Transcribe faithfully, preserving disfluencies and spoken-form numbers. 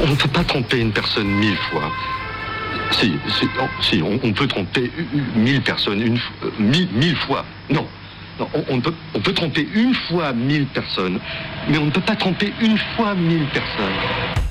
on ne peut pas tromper une personne mille fois. Si, si, non, si on, on peut tromper mille personnes une, euh, mille, mille fois. Non, non on, on, peut, on peut tromper une fois mille personnes, mais on ne peut pas tromper une fois mille personnes.